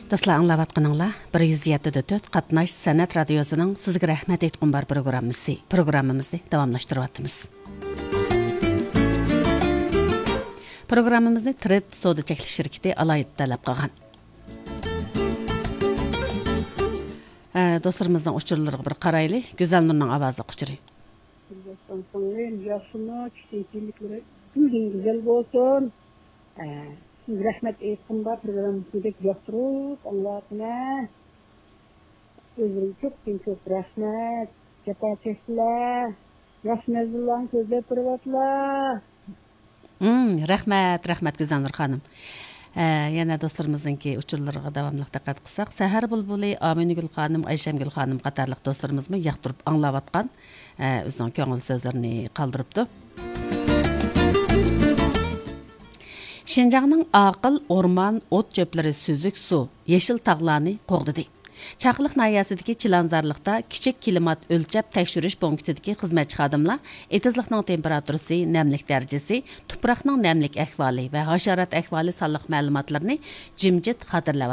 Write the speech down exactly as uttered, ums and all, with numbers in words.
Dostlar anlavatqanыңlar bir yuz yetti dört Qatnaş Sənət Radiosu'nun sizge rəhmət etqin bar programımızı, programımızı davamlaştırıvatımız. Programımızı Tred Soda Çəkili şirketi alayıt tələb qağan. Dostlarımızdan uçurlarına bir qaraylı, Güzel Nur'un avazı quçuru. Yaşını, çiçekçilikleri tüm güzel olsun. Siz rahmet etkin var programımızda yaptırıyoruz. Allah'ına özürüm çok çok rahmet. Cepa çektiler. Rahmetullah'ın sözler pırvatlar. Hmm, rahmet, rahmet Güzel Nur Hanım. Yana dostlarımızınki uçurlarına davamlıq diqqat qısaq. Səhər Bulbuli, Aminigül Hanım, Ayşemgül Hanım qatarlıq dostlarımızmı yaqtırıb anlavatqan özünün köngül sözlerini qaldırıbdı. Şinjanның aqıl, orman, ot çöpleri, süzük su, yeşil tağlarını qoğdudu. Çaqlıq nahiyasidagi Chilanzarlıqda kichik klimat o'lchab tekshirish punktidagi xizmatchi xodimlar etizliqning temperaturasi, namlik darajasi, tuproqning namlik ahvoli va hasharot ahvoli sonliq ma'lumotlarni jimjit xotirlab